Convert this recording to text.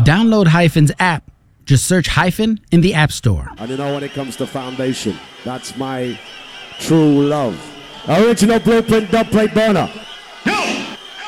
Download Hyphen's app. Just search Hyphen in the App Store. And you know, when it comes to foundation, that's my true love. Original Blueprint dubplate burner.